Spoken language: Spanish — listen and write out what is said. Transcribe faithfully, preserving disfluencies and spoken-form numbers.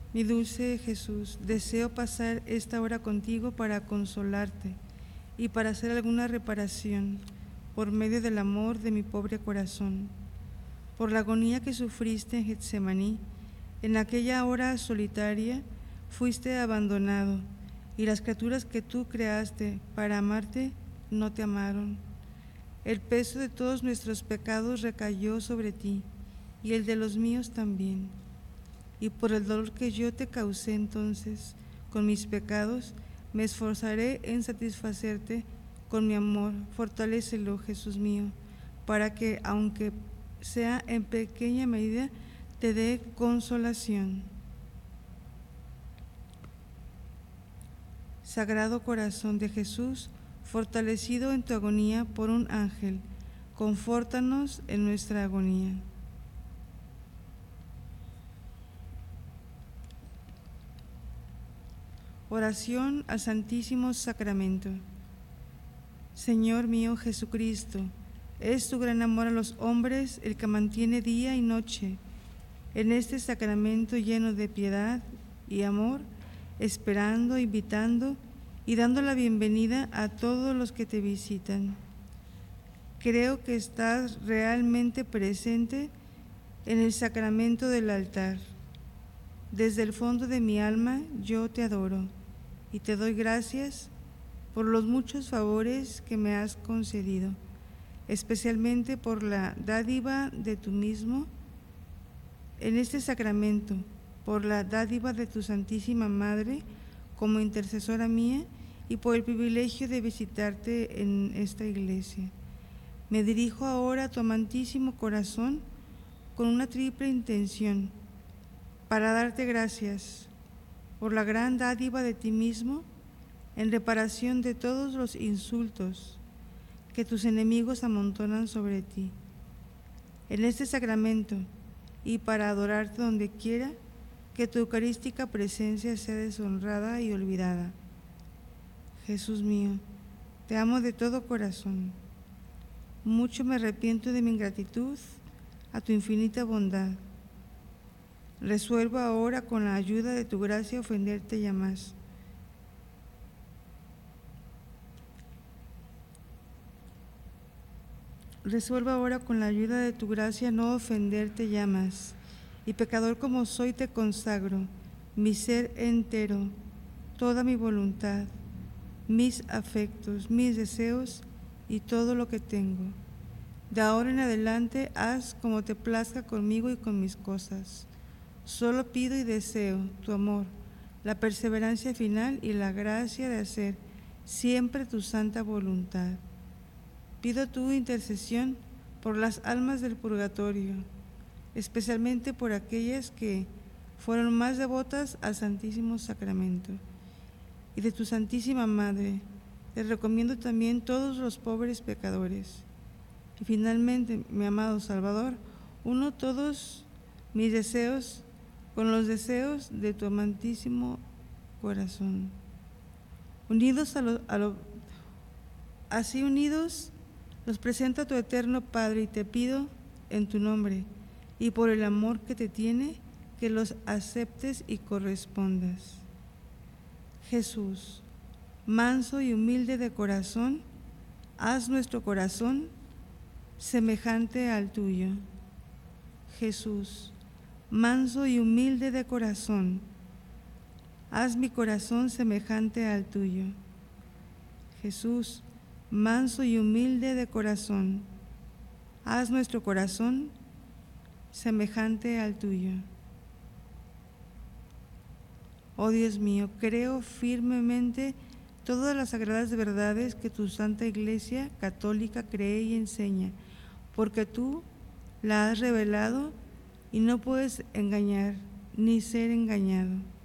Mi dulce Jesús, deseo pasar esta hora contigo para consolarte y para hacer alguna reparación por medio del amor de mi pobre corazón. Por la agonía que sufriste en Getsemaní, en aquella hora solitaria fuiste abandonado y las criaturas que tú creaste para amarte no te amaron. El peso de todos nuestros pecados recayó sobre ti y el de los míos también. Y por el dolor que yo te causé entonces con mis pecados, me esforzaré en satisfacerte con mi amor. Fortalécelo, Jesús mío, para que, aunque sea en pequeña medida, te dé consolación. Sagrado Corazón de Jesús, fortalecido en tu agonía por un ángel, confórtanos en nuestra agonía. Oración al Santísimo Sacramento. Señor mío Jesucristo, es tu gran amor a los hombres el que mantiene día y noche en este sacramento lleno de piedad y amor, esperando, invitando y dando la bienvenida a todos los que te visitan. Creo que estás realmente presente en el sacramento del altar. Desde el fondo de mi alma yo te adoro y te doy gracias por los muchos favores que me has concedido, especialmente por la dádiva de tú mismo en este sacramento, por la dádiva de tu Santísima Madre como intercesora mía y por el privilegio de visitarte en esta iglesia. Me dirijo ahora a tu amantísimo corazón con una triple intención, para darte gracias por la gran dádiva de ti mismo en reparación de todos los insultos que tus enemigos amontonan sobre ti. En este sacramento y para adorarte donde quiera, que tu eucarística presencia sea deshonrada y olvidada. Jesús mío, te amo de todo corazón. Mucho me arrepiento de mi ingratitud a tu infinita bondad. Resuelvo ahora con la ayuda de tu gracia ofenderte ya más. Resuelvo ahora con la ayuda de tu gracia no ofenderte ya más. Y pecador como soy te consagro mi ser entero, toda mi voluntad, mis afectos, mis deseos y todo lo que tengo. De ahora en adelante haz como te plazca conmigo y con mis cosas. Solo pido y deseo tu amor, la perseverancia final y la gracia de hacer siempre tu santa voluntad. Pido tu intercesión por las almas del purgatorio, especialmente por aquellas que fueron más devotas al Santísimo Sacramento. Y de tu Santísima Madre, te recomiendo también todos los pobres pecadores. Y finalmente, mi amado Salvador, uno todos mis deseos con los deseos de tu amantísimo corazón. Unidos a lo, a lo, así unidos, los presento a tu eterno Padre y te pido en tu nombre y por el amor que te tiene, que los aceptes y correspondas. Jesús, manso y humilde de corazón, haz nuestro corazón semejante al tuyo. Jesús, manso y humilde de corazón, haz mi corazón semejante al tuyo. Jesús, manso y humilde de corazón, haz nuestro corazón semejante al tuyo. Oh Dios mío, creo firmemente todas las sagradas verdades que tu Santa Iglesia Católica cree y enseña, porque tú la has revelado y no puedes engañar ni ser engañado.